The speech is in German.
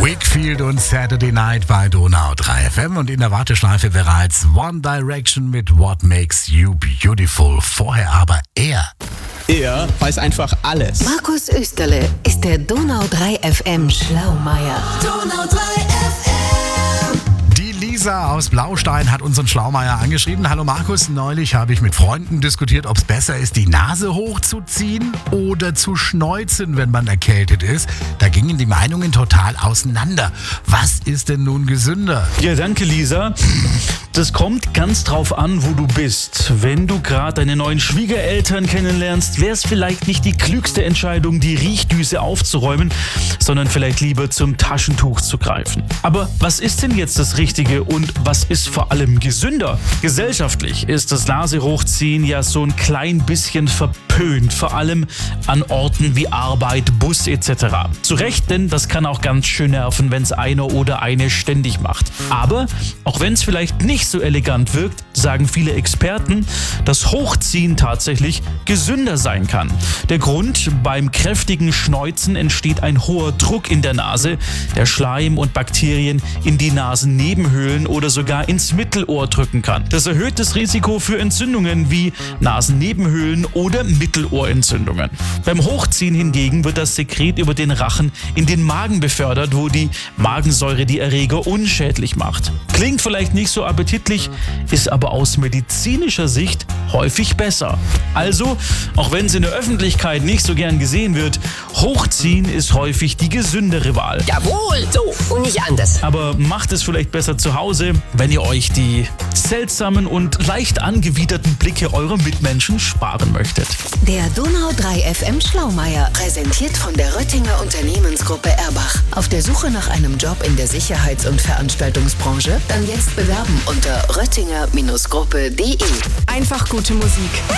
Wakefield und Saturday Night bei Donau 3 FM und in der Warteschleife bereits One Direction mit What Makes You Beautiful. Vorher aber er. Er weiß einfach alles. Markus Österle ist der Donau 3 FM Schlaumeier. Donau 3 FM. Die Lisa aus Blaustein hat unseren Schlaumeier angeschrieben. Hallo Markus, neulich habe ich mit Freunden diskutiert, ob es besser ist, die Nase hochzuziehen oder zu schneuzen, wenn man erkältet ist. Da gingen die Meinungen total auseinander. Was ist denn nun gesünder? Ja, danke Lisa. Das kommt ganz drauf an, wo du bist. Wenn du gerade deine neuen Schwiegereltern kennenlernst, wäre es vielleicht nicht die klügste Entscheidung, die Riechdüse aufzuräumen, sondern vielleicht lieber zum Taschentuch zu greifen. Aber was ist denn jetzt das Richtige und was ist vor allem gesünder? Gesellschaftlich ist das Nasehochziehen ja so ein klein bisschen verpönt, vor allem an Orten wie Arbeit, Bus etc. Zu Recht, denn das kann auch ganz schön nerven, wenn es einer oder eine ständig macht. Aber auch wenn es vielleicht nicht so elegant wirkt, sagen viele Experten, dass Hochziehen tatsächlich gesünder sein kann. Der Grund: beim kräftigen Schneuzen entsteht ein hoher Druck in der Nase, der Schleim und Bakterien in die Nasennebenhöhlen oder sogar ins Mittelohr drücken kann. Das erhöht das Risiko für Entzündungen wie Nasennebenhöhlen oder Mittelohrentzündungen. Beim Hochziehen hingegen wird das Sekret über den Rachen in den Magen befördert, wo die Magensäure die Erreger unschädlich macht. Klingt vielleicht nicht so appetitlich, ist aber aus medizinischer Sicht häufig besser. Also, auch wenn es in der Öffentlichkeit nicht so gern gesehen wird, Hochziehen ist häufig die gesündere Wahl. Jawohl, so und nicht anders. Aber macht es vielleicht besser zu Hause, wenn ihr euch die seltsamen und leicht angewiderten Blicke eurer Mitmenschen sparen möchtet. Der Donau 3 FM Schlaumeier, präsentiert von der Röttinger Unternehmensgruppe Erbach. Auf der Suche nach einem Job in der Sicherheits- und Veranstaltungsbranche? Dann jetzt bewerben unter röttinger-gruppe.de. Einfach gute Musik.